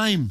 time.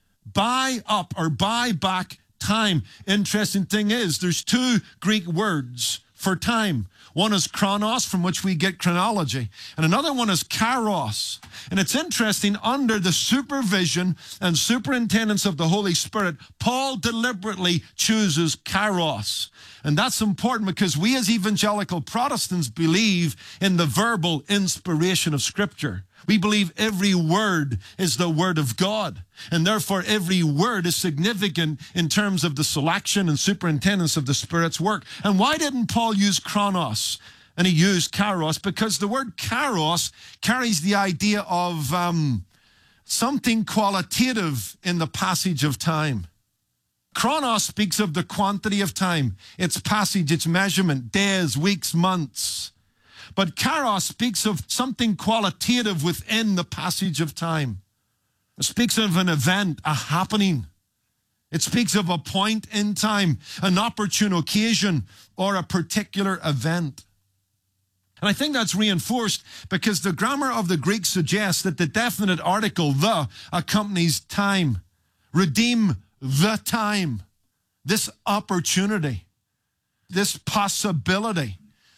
Buy up or buy back time. Interesting thing is, there's two Greek words for time. One is chronos, from which we get chronology, and another one is kairos. And it's interesting, under the supervision and superintendence of the Holy Spirit, Paul deliberately chooses kairos. And that's important because we as evangelical Protestants believe in the verbal inspiration of Scripture. We believe every word is the word of God, and therefore every word is significant in terms of the selection and superintendence of the Spirit's work. And why didn't Paul use chronos and he used kairos? Because the word kairos carries the idea of something qualitative in the passage of time. Chronos speaks of the quantity of time, its passage, its measurement, days, weeks, months. But kairos speaks of something qualitative within the passage of time. It speaks of an event, a happening. It speaks of a point in time, an opportune occasion, or a particular event. And I think that's reinforced because the grammar of the Greek suggests that the definite article, the, accompanies time. Redeem the time, this opportunity, this possibility.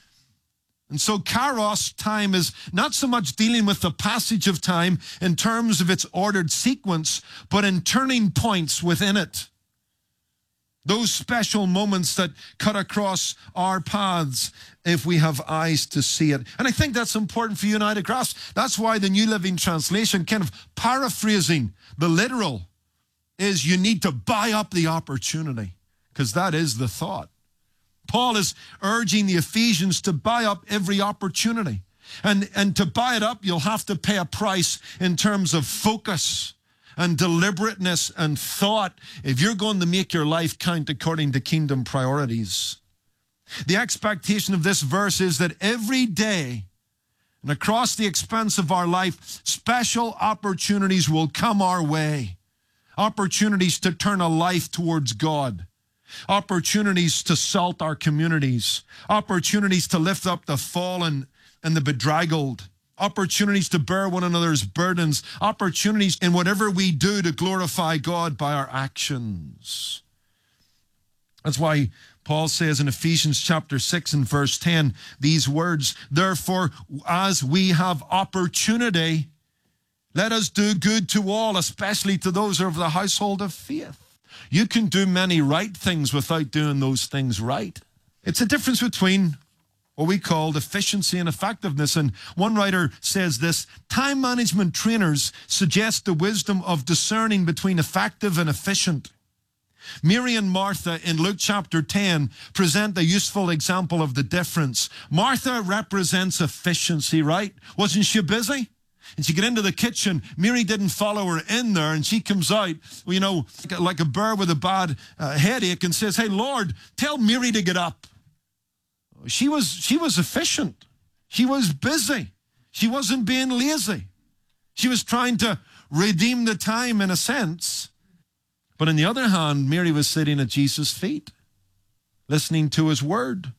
And so kairos, time, is not so much dealing with the passage of time in terms of its ordered sequence, but in turning points within it. Those special moments that cut across our paths if we have eyes to see it. And I think that's important for you and I to grasp. That's why the New Living Translation, kind of paraphrasing the literal, is you need to buy up the opportunity, because that is the thought. Paul is urging the Ephesians to buy up every opportunity. And to buy it up, you'll have to pay a price in terms of focus and deliberateness and thought if you're going to make your life count according to kingdom priorities. The expectation of this verse is that every day and across the expanse of our life, special opportunities will come our way. Opportunities to turn a life towards God. Opportunities to salt our communities, opportunities to lift up the fallen and the bedraggled, opportunities to bear one another's burdens, opportunities in whatever we do to glorify God by our actions. That's why Paul says in Ephesians chapter 6 and verse 10, these words, therefore, as we have opportunity, let us do good to all, especially to those of the household of faith. You can do many right things without doing those things right. It's a difference between what we call efficiency and effectiveness. And one writer says this, time management trainers suggest the wisdom of discerning between effective and efficient. Mary and Martha in Luke chapter 10 present a useful example of the difference. Martha represents efficiency, right? Wasn't she busy? And she got into the kitchen. Mary didn't follow her in there, and she comes out, you know, like a bird with a bad headache, and says, hey, Lord, tell Mary to get up. She was efficient. She was busy. She wasn't being lazy. She was trying to redeem the time in a sense. But on the other hand, Mary was sitting at Jesus' feet, listening to his word.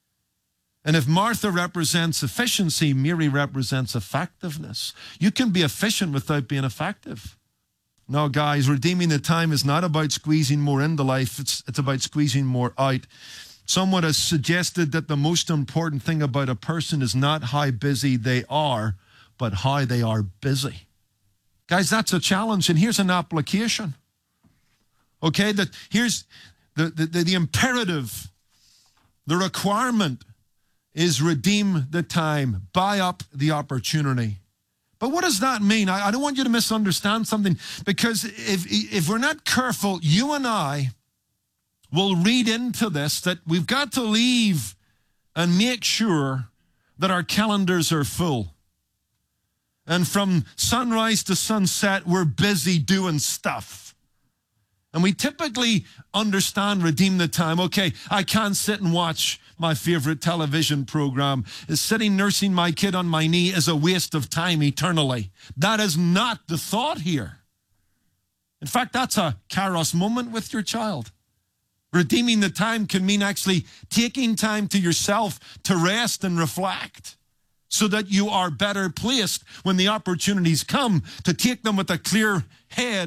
And if Martha represents efficiency, Mary represents effectiveness. You can be efficient without being effective. No, guys, redeeming the time is not about squeezing more into life. It's about squeezing more out. Someone has suggested that the most important thing about a person is not how busy they are, but how they are busy. Guys, that's a challenge, and here's an application. Okay, that here's the imperative, the requirement is redeem the time, buy up the opportunity. But what does that mean? I don't want you to misunderstand something, because if we're not careful, you and I will read into this that we've got to leave and make sure that our calendars are full. And from sunrise to sunset, we're busy doing stuff. And we typically understand redeem the time. Okay, I can't sit and watch my favorite television program. Sitting nursing my kid on my knee is a waste of time eternally. That is not the thought here. In fact, that's a kairos moment with your child. Redeeming the time can mean actually taking time to yourself to rest and reflect, so that you are better placed when the opportunities come to take them with a clear head